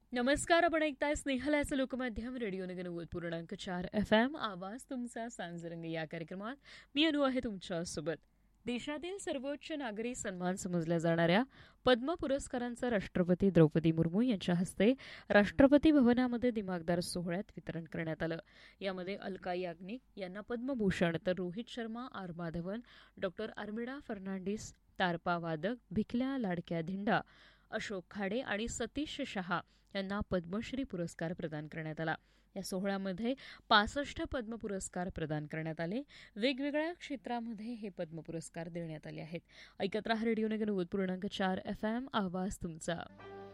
नमस्कार. आपण ऐकताय स्नेहलाचं लोकमाध्यम रेडिओ नगर 90.4 FM. आवाज तुमचा सांजरंग या कार्यक्रमात मी अनु आहे तुमच्यासोबत. देशातील सर्वोच्च नागरी सन्मान समजल्या जाणाऱ्या पद्म पुरस्कारांचं राष्ट्रपती द्रौपदी मुर्मू यांच्या हस्ते राष्ट्रपती भवनामध्ये दिमागदार सोहळ्यात वितरण करण्यात आलं. यामध्ये अलका याग्निक यांना पद्मभूषण तर रोहित शर्मा, आर माधवन, डॉक्टर आर्मिडा फर्नांडिस, तारपा वादक, भिकल्या लाडक्या धिंडा, अशोक खाडे आणि सतीश शहा यांना पद्मश्री पुरस्कार प्रदान करण्यात आला. या सोहळ्यामध्ये 65 पद्म पुरस्कार प्रदान करण्यात आले. वेगवेगळ्या क्षेत्रामध्ये हे पद्म पुरस्कार देण्यात आले आहेत. ऐकत रहा रेडिओ नगर 90.4 FM. आवाज तुमचा.